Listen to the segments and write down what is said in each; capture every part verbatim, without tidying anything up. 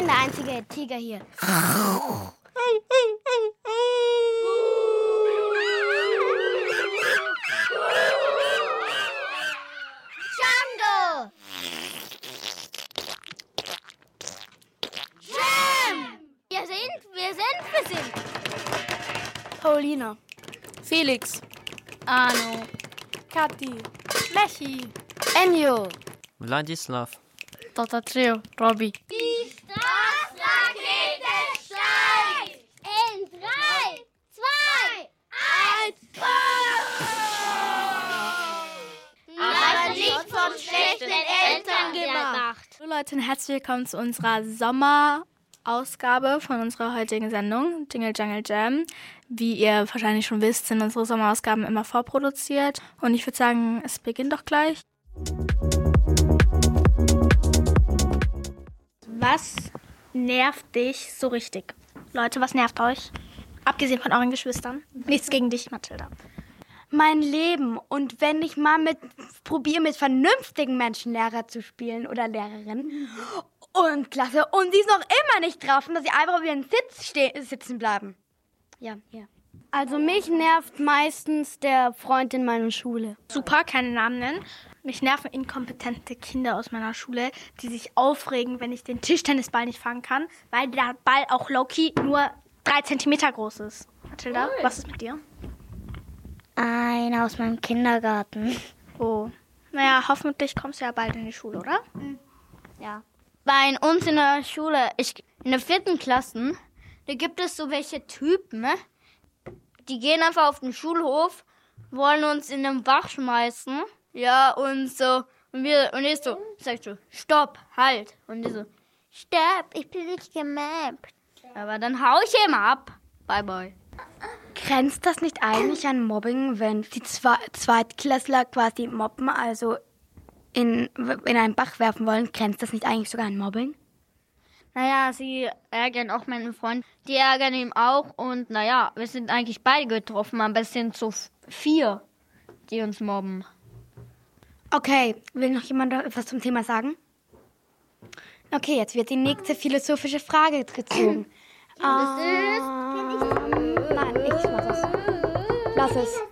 der einzige Tiger hier. Django! Jam! Wir sind, wir sind, wir sind. Paulina. Felix. Arno. Kathi. Lechi. Enjo. Wladislav. Doktor Theo. Robby. Die Straßenrakete steigt! In drei, zwei, eins, das Licht von schlechten Eltern gemacht. So Leute, herzlich willkommen zu unserer Sommerausgabe von unserer heutigen Sendung, Jingle Jungle Jam. Wie ihr wahrscheinlich schon wisst, sind unsere Sommerausgaben immer vorproduziert. Und ich würde sagen, es beginnt doch gleich. Was nervt dich so richtig? Leute, was nervt euch? Abgesehen von euren Geschwistern. Nichts gegen dich, Mathilda. Mein Leben. Und wenn ich mal mit probiere, mit vernünftigen Menschen Lehrer zu spielen oder Lehrerin und Klasse und sie es noch immer nicht drauf haben, dass sie einfach auf ihren Sitz ste- sitzen bleiben. Ja, ja. Also mich nervt meistens der Freund in meiner Schule. Super, keine Namen nennen. Mich nerven inkompetente Kinder aus meiner Schule, die sich aufregen, wenn ich den Tischtennisball nicht fangen kann, weil der Ball auch low-key nur drei Zentimeter groß ist. Mathilda, was ist mit dir? Einer aus meinem Kindergarten. Oh, naja, hoffentlich kommst du ja bald in die Schule, oder? Ja. Bei uns in der Schule, ich, in der vierten Klasse, da gibt es so welche Typen, ne? Die gehen einfach auf den Schulhof, wollen uns in den Bach schmeißen. Ja, und so. Und wir, und ich so, sagst du, stopp, halt. Und die so, stopp, ich bin nicht gemappt. Aber dann hau ich ihm ab. Bye, bye. Grenzt das nicht eigentlich an Mobbing, wenn die Zwe- Zweitklässler quasi mobben, also in, in einen Bach werfen wollen? Grenzt das nicht eigentlich sogar an Mobbing? Naja, sie ärgern auch meinen Freund. Die ärgern ihn auch. Und naja, wir sind eigentlich beide getroffen, aber es sind so vier, die uns mobben. Okay, will noch jemand etwas zum Thema sagen? Okay, jetzt wird die nächste philosophische Frage gezogen. ähm, nein, ich lass es. Lass es.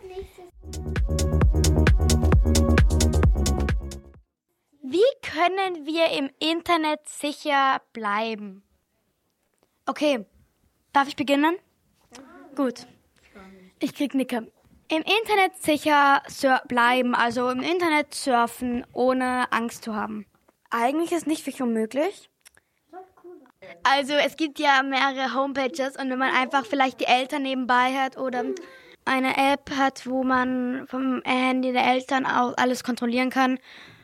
Wie können wir im Internet sicher bleiben? Okay, darf ich beginnen? Gut. Ich krieg Nicke. Im Internet sicher sur- bleiben, also im Internet surfen, ohne Angst zu haben. Eigentlich ist nicht wirklich unmöglich. Also es gibt ja mehrere Homepages und wenn man einfach vielleicht die Eltern nebenbei hat oder eine App hat, wo man vom Handy der Eltern auch alles kontrollieren kann,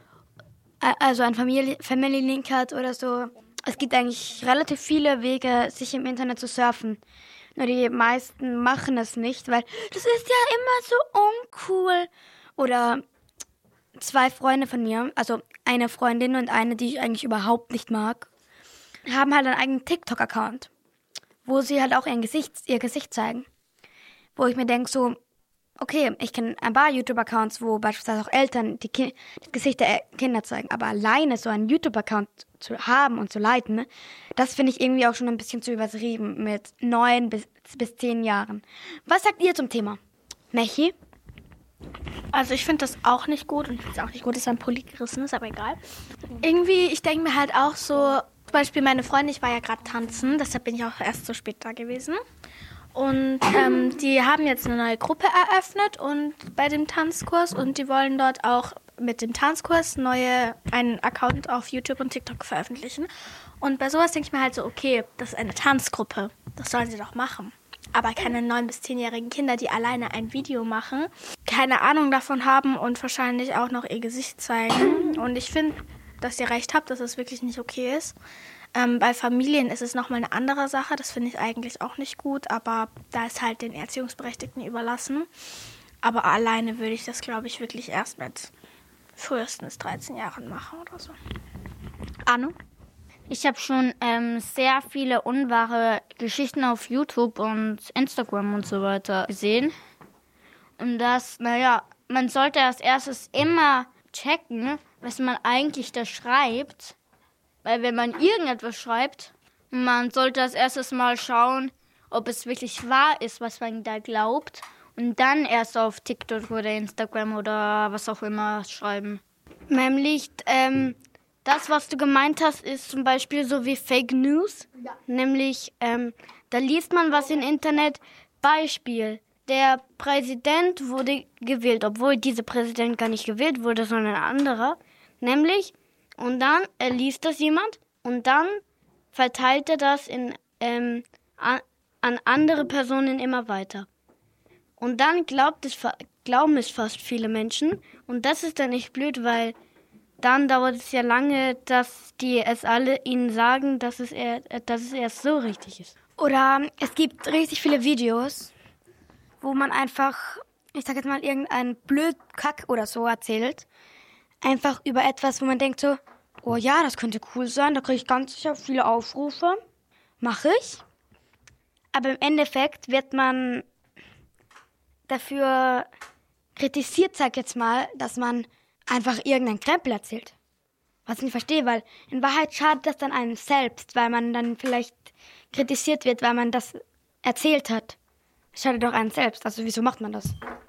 also ein Family, Family Link hat oder so. Es gibt eigentlich relativ viele Wege, sich im Internet zu surfen. Nur die meisten machen es nicht, weil das ist ja immer so uncool. Oder zwei Freunde von mir, also eine Freundin und eine, die ich eigentlich überhaupt nicht mag, haben halt einen eigenen TikTok-Account, wo sie halt auch ihr Gesicht, ihr Gesicht zeigen. Wo ich mir denke so, okay, ich kenne ein paar YouTube-Accounts, wo beispielsweise auch Eltern die, Ki- die Gesichter der Kinder zeigen, aber alleine so einen YouTube-Account zu haben und zu leiten, ne, das finde ich irgendwie auch schon ein bisschen zu übertrieben mit neun bis, bis zehn Jahren. Was sagt ihr zum Thema? Mechi? Also ich finde das auch nicht gut und ich finde es auch nicht gut, dass ein Pulli gerissen ist, aber egal. Irgendwie, ich denke mir halt auch so, zum Beispiel meine Freundin, ich war ja gerade tanzen, deshalb bin ich auch erst so spät da gewesen. Und ähm, die haben jetzt eine neue Gruppe eröffnet und bei dem Tanzkurs und die wollen dort auch mit dem Tanzkurs neue einen Account auf YouTube und TikTok veröffentlichen. Und bei sowas denke ich mir halt so, okay, das ist eine Tanzgruppe, das sollen sie doch machen. Aber keine neun- bis zehnjährigen Kinder, die alleine ein Video machen, keine Ahnung davon haben und wahrscheinlich auch noch ihr Gesicht zeigen. Und ich finde, dass ihr recht habt, dass es wirklich nicht okay ist. Ähm, bei Familien ist es nochmal eine andere Sache, das finde ich eigentlich auch nicht gut, aber da ist halt den Erziehungsberechtigten überlassen. Aber alleine würde ich das, glaube ich, wirklich erst mit frühestens dreizehn Jahren machen oder so. Arno? Ich habe schon ähm, sehr viele unwahre Geschichten auf YouTube und Instagram und so weiter gesehen. Und das, naja, man sollte als erstes immer checken, was man eigentlich da schreibt. Weil wenn man irgendetwas schreibt, Man sollte als erstes mal schauen, ob es wirklich wahr ist, was man da glaubt. Und dann erst auf TikTok oder Instagram oder was auch immer schreiben. Nämlich, ähm, das, was du gemeint hast, ist zum Beispiel so wie Fake News. Ja. Nämlich, ähm, da liest man was im Internet. Beispiel, der Präsident wurde gewählt, obwohl dieser Präsident gar nicht gewählt wurde, sondern ein anderer. Nämlich, und dann äh, liest das jemand und dann verteilt er das in, ähm, an, an andere Personen immer weiter. Und dann glaubt es, glauben es fast viele Menschen. Und das ist dann nicht blöd, weil dann dauert es ja lange, dass die es alle ihnen sagen, dass es, eher, dass es erst so richtig ist. Oder es gibt richtig viele Videos, wo man einfach, ich sag jetzt mal, irgendeinen Blödkack oder so erzählt. Einfach über etwas, wo man denkt so, oh ja, das könnte cool sein, da kriege ich ganz sicher viele Aufrufe. Mache ich. Aber im Endeffekt wird man dafür kritisiert, sag ich jetzt mal, dass man einfach irgendeinen Krempel erzählt. Was ich nicht verstehe, weil in Wahrheit schadet das dann einem selbst, weil man dann vielleicht kritisiert wird, weil man das erzählt hat. Es schadet doch einem selbst, also wieso macht man das?